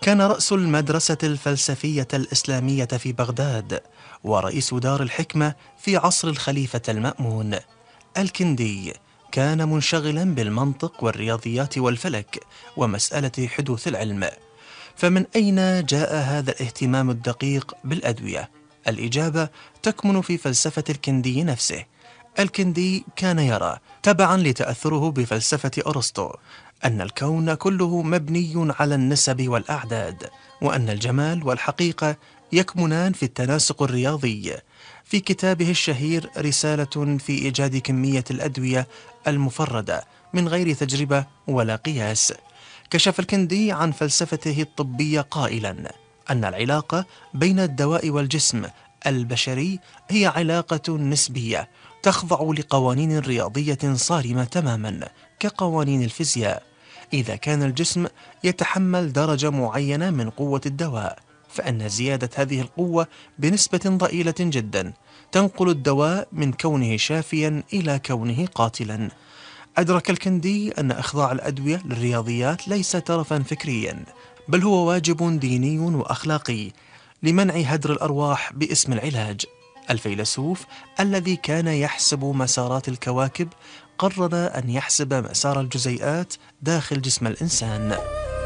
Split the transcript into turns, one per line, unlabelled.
كان رأس المدرسة الفلسفية الإسلامية في بغداد ورئيس دار الحكمة في عصر الخليفة المأمون. الكندي كان منشغلا بالمنطق والرياضيات والفلك ومسألة حدوث العلم. فمن أين جاء هذا الاهتمام الدقيق بالأدوية؟ الإجابة تكمن في فلسفة الكندي نفسه. الكندي كان يرى، تبعا لتأثره بفلسفة أرسطو، أن الكون كله مبني على النسب والأعداد، وأن الجمال والحقيقة يكمنان في التناسق الرياضي. في كتابه الشهير رسالة في إيجاد كمية الأدوية المفردة من غير تجربة ولا قياس، كشف الكندي عن فلسفته الطبية قائلا أن العلاقة بين الدواء والجسم البشري هي علاقة نسبية تخضع لقوانين رياضية صارمة تماما كقوانين الفيزياء. إذا كان الجسم يتحمل درجة معينة من قوة الدواء، فإن زيادة هذه القوة بنسبة ضئيلة جدا تنقل الدواء من كونه شافيا إلى كونه قاتلا. أدرك الكندي أن إخضاع الأدوية للرياضيات ليس ترفا فكريا، بل هو واجب ديني وأخلاقي لمنع هدر الأرواح باسم العلاج. الفيلسوف الذي كان يحسب مسارات الكواكب قرر أن يحسب مسار الجزيئات داخل جسم الإنسان.